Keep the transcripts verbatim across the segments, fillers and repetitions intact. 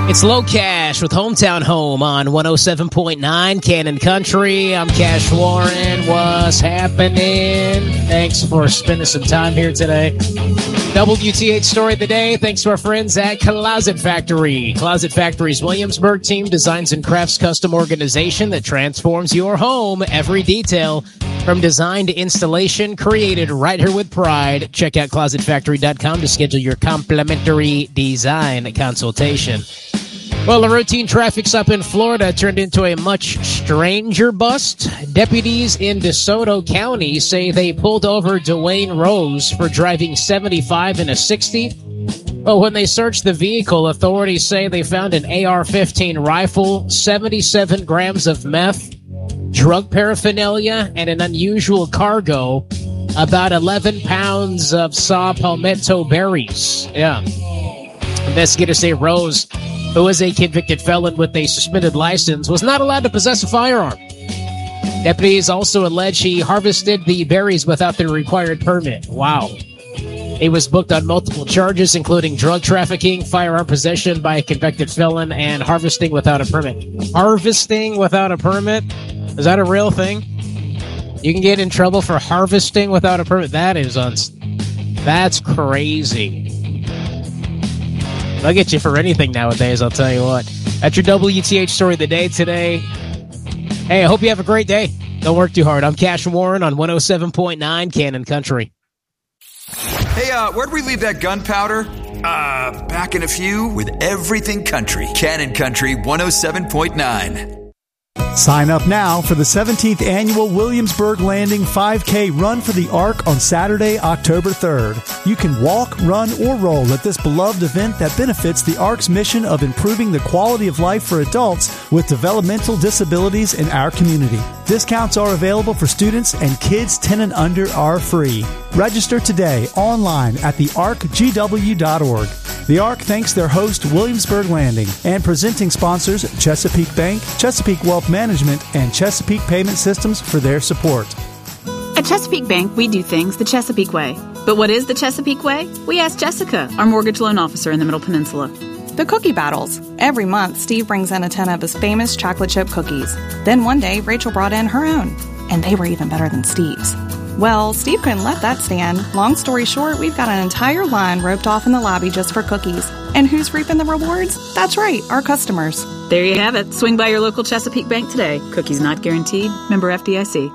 It's Low Cash with Hometown Home on one oh seven point nine Cannon Country. I'm Cash Warren. What's happening? Thanks for spending some time here today. W T H Story of the Day. Thanks to our friends at Closet Factory. Closet Factory's Williamsburg team designs and crafts custom organization that transforms your home. Every detail from design to installation, created right here with pride. Check out closet factory dot com to schedule your complimentary design consultation. Well, the routine traffic stop in Florida turned into a much stranger bust. Deputies in DeSoto County say they pulled over Dwayne Rose for driving seventy-five in a sixty. But when they searched the vehicle, authorities say they found an A R fifteen rifle, seventy-seven grams of meth, drug paraphernalia, and an unusual cargo, about eleven pounds of saw palmetto berries. Yeah. Investigators say Rose, who is a convicted felon with a suspended license, was not allowed to possess a firearm. Deputies also allege he harvested the berries without the required permit. Wow. He was booked on multiple charges, including drug trafficking, firearm possession by a convicted felon, and harvesting without a permit. Harvesting without a permit? Is that a real thing? You can get in trouble for harvesting without a permit? That is uns- That's crazy. They'll get you for anything nowadays, I'll tell you what. That's your W T H Story of the Day today. Hey, I hope you have a great day. Don't work too hard. I'm Cash Warren on one oh seven point nine Cannon Country. Hey, uh, where'd we leave that gunpowder? Uh, back in a few with everything country. Cannon Country one oh seven point nine. Sign up now for the seventeenth Annual Williamsburg Landing five K Run for the Ark on Saturday, October third. You can walk, run, or roll at this beloved event that benefits the Ark's mission of improving the quality of life for adults with developmental disabilities in our community. Discounts are available for students, and kids ten and under are free. Register today online at the ark g w dot org. The Ark thanks their host, Williamsburg Landing, and presenting sponsors Chesapeake Bank, Chesapeake Wealth Management, and Chesapeake Payment Systems for their support. At Chesapeake Bank, we do things the Chesapeake way. But what is the Chesapeake way? We asked Jessica, our mortgage loan officer in the Middle Peninsula. The cookie battles. Every month, Steve brings in a tin of his famous chocolate chip cookies. Then one day, Rachel brought in her own. And they were even better than Steve's. Well, Steve couldn't let that stand. Long story short, we've got an entire line roped off in the lobby just for cookies. And who's reaping the rewards? That's right, our customers. There you have it. Swing by your local Chesapeake Bank today. Cookies not guaranteed. Member F D I C.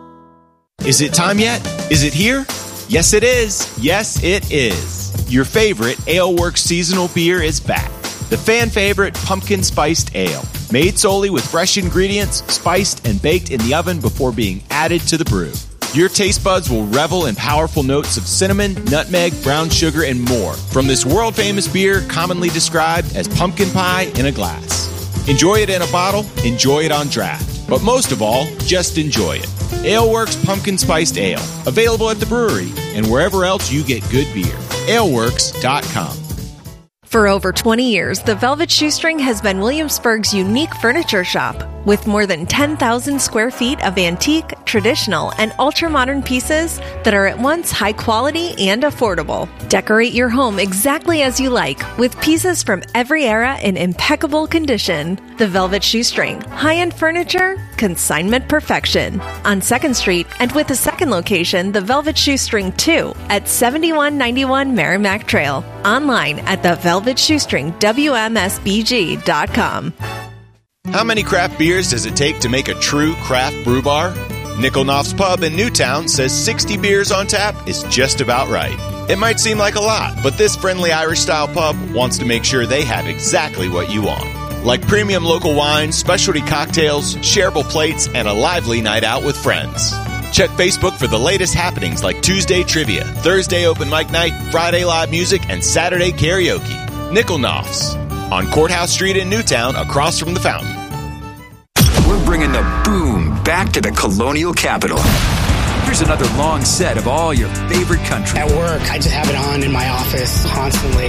Is it time yet? Is it here? Yes, it is. Yes, it is. Your favorite Ale Works seasonal beer is back. The fan favorite Pumpkin Spiced Ale. Made solely with fresh ingredients, spiced and baked in the oven before being added to the brew. Your taste buds will revel in powerful notes of cinnamon, nutmeg, brown sugar, and more from this world-famous beer commonly described as pumpkin pie in a glass. Enjoy it in a bottle, enjoy it on draft, but most of all, just enjoy it. Ale Works Pumpkin Spiced Ale, available at the brewery and wherever else you get good beer. ale works dot com. For over twenty years, the Velvet Shoestring has been Williamsburg's unique furniture shop. With more than ten thousand square feet of antique, traditional, and ultra-modern pieces that are at once high quality and affordable. Decorate your home exactly as you like, with pieces from every era in impeccable condition. The Velvet Shoestring. High-end furniture, consignment perfection. On second Street, and with a second location, the Velvet Shoestring two, at seventy-one ninety-one Merrimack Trail. Online at the velvet shoestring w m s b g dot com. How many craft beers does it take to make a true craft brew bar? Nickel Knopf's Pub in Newtown says sixty beers on tap is just about right. It might seem like a lot, but this friendly Irish-style pub wants to make sure they have exactly what you want. Like premium local wines, specialty cocktails, shareable plates, and a lively night out with friends. Check Facebook for the latest happenings like Tuesday Trivia, Thursday Open Mic Night, Friday Live Music, and Saturday Karaoke. Nickel Knopf's on Courthouse Street in Newtown, across from the fountain. We're bringing the boom back to the colonial capital. Here's another long set of all your favorite country. At work, I just have it on in my office constantly.